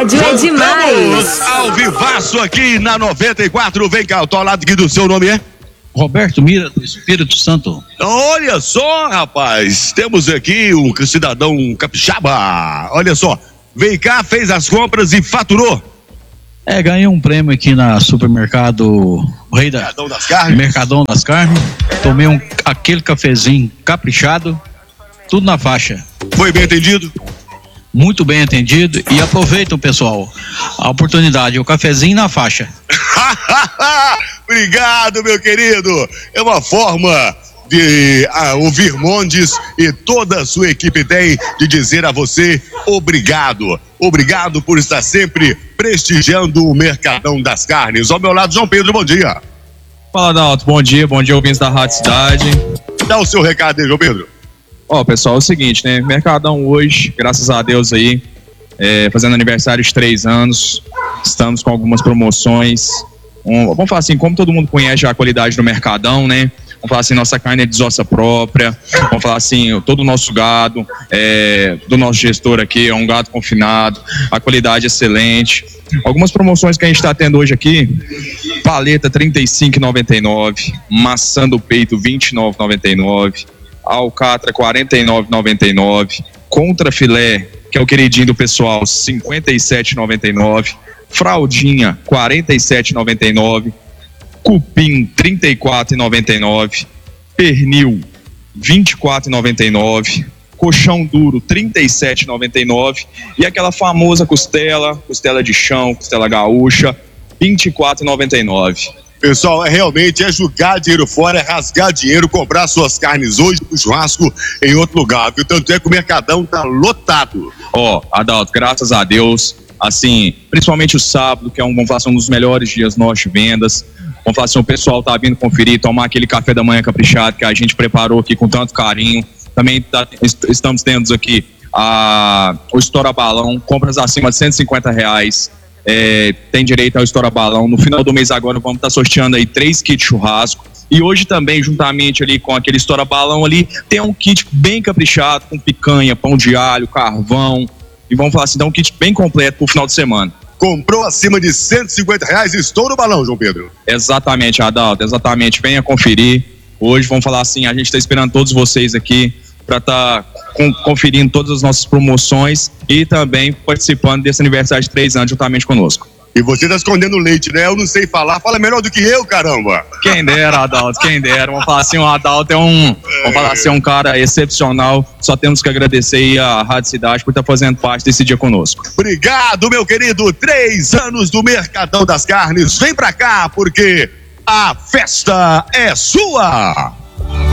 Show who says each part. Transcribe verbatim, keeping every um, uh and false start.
Speaker 1: rádio é demais.
Speaker 2: Estamos ao vivaço aqui na noventa e quatro. Vem cá, eu tô ao lado aqui do seu nome, é?
Speaker 3: Roberto Mira, do Espírito Santo.
Speaker 2: Olha só, rapaz, temos aqui um cidadão capixaba. Olha só, vem cá, fez as compras e faturou.
Speaker 3: É, ganhei um prêmio aqui na supermercado o Rei da
Speaker 2: Mercadão das Carnes.
Speaker 3: Mercadão das Carnes. Tomei um, aquele cafezinho caprichado, tudo na faixa.
Speaker 2: Foi bem atendido?
Speaker 3: Muito bem atendido. E aproveitam, pessoal, a oportunidade, o cafezinho na faixa.
Speaker 2: Obrigado, meu querido. É uma forma de ah, o Virmondes e toda a sua equipe tem de dizer a você obrigado. Obrigado por estar sempre prestigiando o Mercadão das Carnes. Ao meu lado, João Pedro, bom dia.
Speaker 4: Fala, Adalto, bom dia, bom dia, ouvintes da Rádio Cidade.
Speaker 2: Dá o seu recado aí, João Pedro.
Speaker 4: Ó, pessoal, é o seguinte, né, Mercadão hoje, graças a Deus aí, é, fazendo aniversário de três anos, estamos com algumas promoções. Um, vamos falar assim, como todo mundo conhece a qualidade do Mercadão, né? Vamos falar assim, nossa carne é de desossa própria. Vamos falar assim, todo o nosso gado é, do nosso gestor aqui é um gado confinado, a qualidade é excelente. Algumas promoções que a gente está tendo hoje aqui: paleta trinta e cinco reais e noventa e nove centavos, maçã do peito vinte e nove reais e noventa e nove centavos, alcatra quarenta e nove reais e noventa e nove centavos, contra filé, que é o queridinho do pessoal, cinquenta e sete reais e noventa e nove centavos, fraldinha quarenta e sete reais e noventa e nove centavos, cupim trinta e quatro reais e noventa e nove centavos, pernil vinte e quatro reais e noventa e nove centavos, colchão duro trinta e sete reais e noventa e nove centavos e aquela famosa costela, costela de chão, costela gaúcha, vinte e quatro reais e noventa e nove centavos.
Speaker 2: Pessoal, é realmente é jogar dinheiro fora, é rasgar dinheiro, comprar suas carnes hoje no churrasco em outro lugar, viu? Tanto é que o Mercadão tá lotado.
Speaker 4: Ó, oh, Adalto, graças a Deus, assim, principalmente o sábado, que é um, vamos falar assim, um dos melhores dias nossos de vendas. Vamos falar assim, o pessoal tá vindo conferir, tomar aquele café da manhã caprichado que a gente preparou aqui com tanto carinho. Também tá, est- estamos tendo aqui a, o Estoura Balão, compras acima de cento e cinquenta reais. É, tem direito ao Estoura Balão. No final do mês agora vamos estar tá sorteando aí três kits churrasco. E hoje também, juntamente ali com aquele Estoura Balão ali, tem um kit bem caprichado, com picanha, pão de alho, carvão. E vamos falar assim, dá um kit bem completo pro final de semana.
Speaker 2: Comprou acima de cento e cinquenta reais, estoura o balão, João Pedro.
Speaker 4: Exatamente, Adalto, exatamente. Venha conferir. Hoje, vamos falar assim, a gente está esperando todos vocês aqui para estar tá com, conferindo todas as nossas promoções e também participando desse aniversário de três anos juntamente conosco.
Speaker 2: E você tá escondendo leite, né? Eu não sei falar, fala melhor do que eu, caramba.
Speaker 4: Quem dera, Adalto, quem dera. Vamos falar assim, o Adalto é um, vamos falar assim, um cara excepcional. Só temos que agradecer aí a Rádio Cidade por estar fazendo parte desse dia conosco.
Speaker 2: Obrigado, meu querido. Três anos do Mercadão das Carnes. Vem pra cá, porque a festa é sua.